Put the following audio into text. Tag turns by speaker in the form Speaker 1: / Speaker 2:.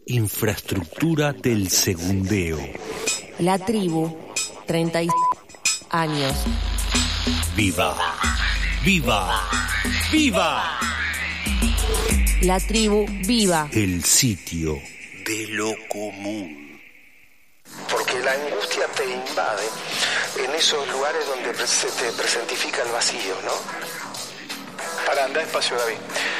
Speaker 1: Infraestructura del segundeo.
Speaker 2: La tribu, 30 años.
Speaker 1: ¡Viva! ¡Viva! ¡Viva!
Speaker 2: La tribu viva.
Speaker 1: El sitio de lo común.
Speaker 3: Porque la angustia te invade en esos lugares donde se te presentifica el vacío, ¿no?
Speaker 4: Para, anda despacio, David.